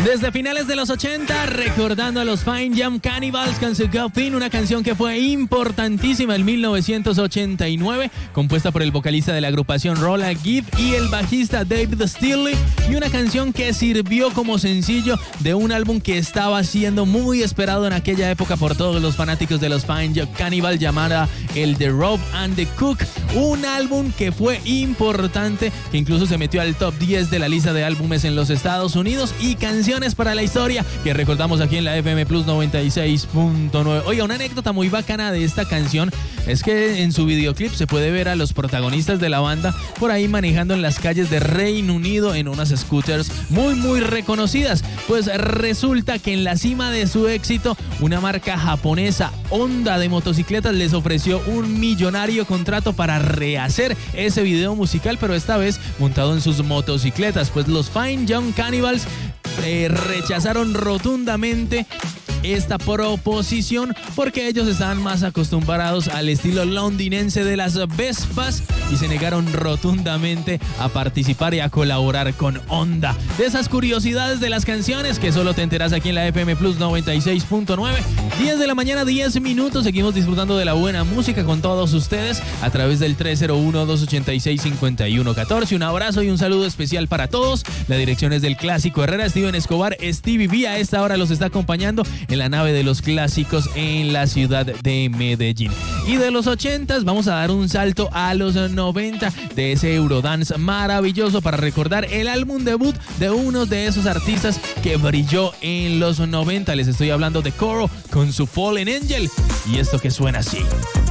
Desde finales de los 80, recordando a los Fine Young Cannibals con su Got Thin, una canción que fue importantísima en 1989, compuesta por el vocalista de la agrupación Rolla Gibb y el bajista David Steele, y una canción que sirvió como sencillo de un álbum que estaba siendo muy esperado en aquella época por todos los fanáticos de los Fine Young Cannibals, llamada el The Rob and the Cook, un álbum que fue importante, que incluso se metió al top 10 de la lista de álbumes en los Estados Unidos, y canciones para la historia que recordamos aquí en la FM Plus 96.9. Oiga, una anécdota muy bacana de esta canción es que en su videoclip se puede ver a los protagonistas de la banda por ahí manejando en las calles de Reino Unido en unas scooters muy reconocidas. Pues resulta que en la cima de su éxito, una marca japonesa, Honda de motocicletas, les ofreció un millonario contrato para rehacer ese video musical, pero esta vez montado en sus motocicletas. Pues los Fine Young Cannibals rechazaron rotundamente esta proposición porque ellos estaban más acostumbrados al estilo londinense de las Vespas y se negaron rotundamente a participar y a colaborar con Honda. De esas curiosidades de las canciones que solo te enteras aquí en la FM Plus 96.9, 10 de la mañana, 10 minutos. Seguimos disfrutando de la buena música con todos ustedes a través del 301-286-5114. Un abrazo y un saludo especial para todos. La dirección es del Clásico Herrera. Steven Escobar, Stevie B, a esta hora los está acompañando en la nave de los clásicos en la ciudad de Medellín. Y de los 80s vamos a dar un salto a los 90 de ese Eurodance maravilloso para recordar el álbum debut de uno de esos artistas que brilló en los 90. Les estoy hablando de Coro con su Fallen Angel y esto que suena así.